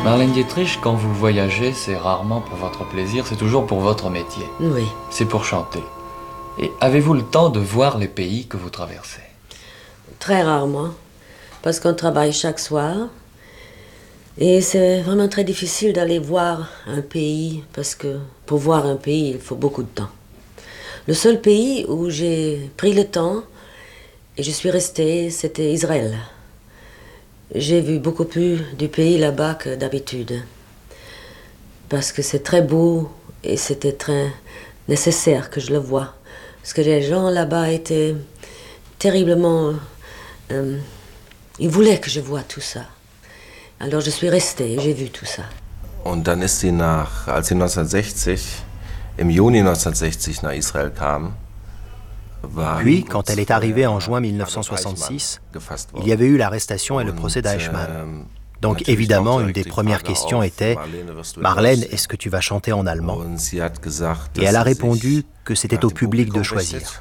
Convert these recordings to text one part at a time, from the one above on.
Marlène Dietrich, quand vous voyagez, c'est rarement pour votre plaisir, c'est toujours pour votre métier. Oui. C'est pour chanter. Et avez-vous le temps de voir les pays que vous traversez? Très rarement, parce qu'on travaille chaque soir. Et c'est vraiment très difficile d'aller voir un pays, parce que pour voir un pays, il faut beaucoup de temps. Le seul pays où j'ai pris le temps, et je suis restée, c'était Israël. J'ai vu beaucoup plus du pays là-bas que d'habitude. Parce que c'est très beau et c'était très nécessaire que je le voie. Parce que les gens là-bas étaient terriblement... ils voulaient que je voie tout ça. Alors je suis restée et j'ai vu tout ça. Und dann ist sie als sie 1960, im Juni 1960 nach Israël kam, Puis, quand elle est arrivée en juin 1966, il y avait eu l'arrestation et le procès d'Eichmann. Donc évidemment, une des premières questions était « Marlène, est-ce que tu vas chanter en allemand ?» Et elle a répondu que c'était au public de choisir.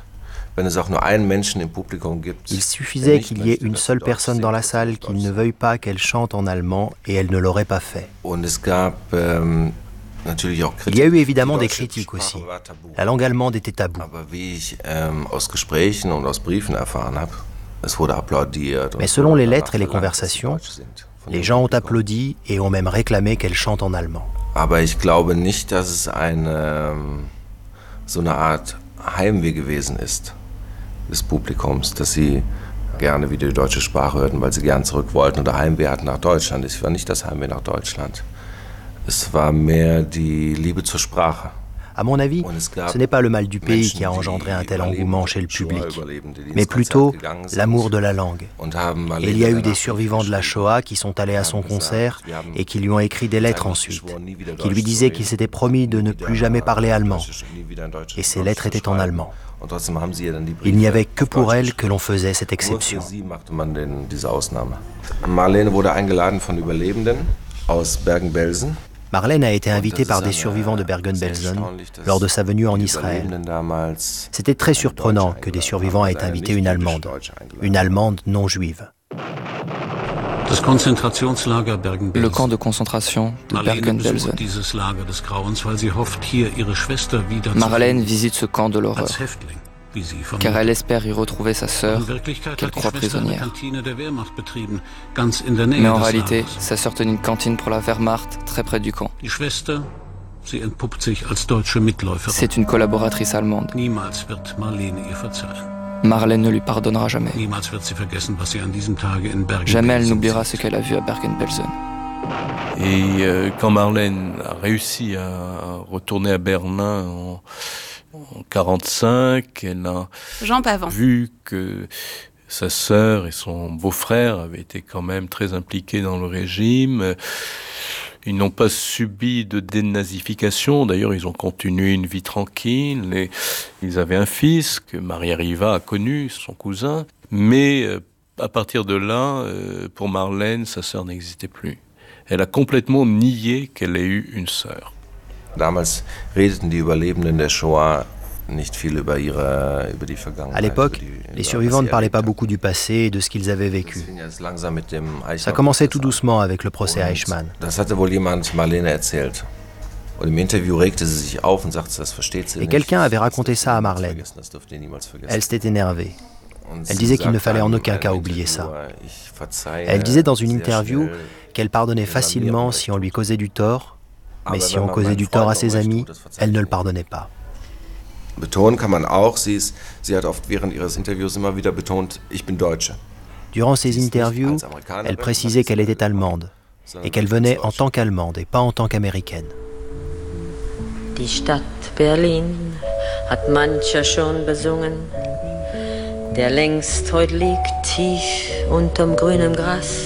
Il suffisait qu'il y ait une seule personne dans la salle qui ne veuille pas qu'elle chante en allemand et elle ne l'aurait pas fait. Il y a eu évidemment des critiques aussi. La langue allemande était taboue. Mais selon les lettres et les conversations, les gens ont applaudi et ont même réclamé qu'elle chante en allemand. Aber ich glaube nicht, dass es so eine Art Heimweh gewesen ist des Publikums, dass sie gerne wieder die deutsche Sprache hörten, weil sie gern zurück wollten oder Heimweh hatten nach Deutschland. Es war nicht das Heimweh nach Deutschland. Es war mehr die Liebe zur Sprache. À mon avis, ce n'est pas le mal du pays qui a engendré un tel engouement chez le public, mais plutôt l'amour de la langue. Et il y a eu des survivants de la Shoah qui sont allés à son concert et qui lui ont écrit des lettres ensuite, qui lui disaient qu'ils s'étaient promis de ne plus jamais parler allemand. Et ces lettres étaient en allemand. Il n'y avait que pour elle que l'on faisait cette exception. Marlène wurde eingeladen von Überlebenden aus Bergen-Belsen. Marlène a été invitée par des survivants de Bergen-Belsen lors de sa venue en Israël. C'était très surprenant que des survivants aient invité une Allemande non juive. Le camp de concentration de Bergen-Belsen. Marlène visite ce camp de l'horreur, car elle espère y retrouver sa sœur, qu'elle croit prisonnière. Mais en réalité, sa sœur tenait une cantine pour la Wehrmacht, très près du camp. C'est une collaboratrice allemande. Marlène ne lui pardonnera jamais. Jamais elle n'oubliera ce qu'elle a vu à Bergen-Belsen. Et quand Marlène a réussi à retourner à Berlin en 1945, elle a vu que sa sœur et son beau-frère avaient été quand même très impliqués dans le régime. Ils n'ont pas subi de dénazification. D'ailleurs, ils ont continué une vie tranquille. Et ils avaient un fils que Maria Riva a connu, son cousin. Mais à partir de là, pour Marlène, sa sœur n'existait plus. Elle a complètement nié qu'elle ait eu une sœur. Damals redeten die Überlebenden der Shoah nicht viel über die Vergangenheit. À l'époque, les survivants ne parlaient pas beaucoup du passé et de ce qu'ils avaient vécu. Ça commençait tout doucement avec le procès Eichmann. Das hatte wohl jemand Marlene erzählt. Und im Interview regte sie sich auf und sagte, das versteht sie nicht. Et quelqu'un avait raconté ça à Marlène. Elle s'était énervée. Elle disait qu'il ne fallait en aucun cas oublier ça. Elle disait dans une interview qu'elle pardonnait facilement si on lui causait du tort, mais si on causait du tort à ses amis, elle ne le pardonnait pas. Betonen kann man auch, sie hat oft während ihres Interviews immer wieder betont, ich bin Deutsche. Durant ses interviews, elle précisait qu'elle était allemande et qu'elle venait en tant qu'allemande et pas en tant qu'américaine. Die Stadt Berlin hat mancher schon besungen, der längst heut liegt tief unterm grünen Gras.